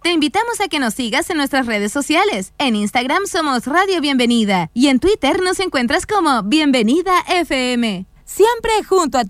Te invitamos a que nos sigas en nuestras redes sociales. En Instagram somos Radio Bienvenida y en Twitter nos encuentras como Bienvenida FM. Siempre junto a ti.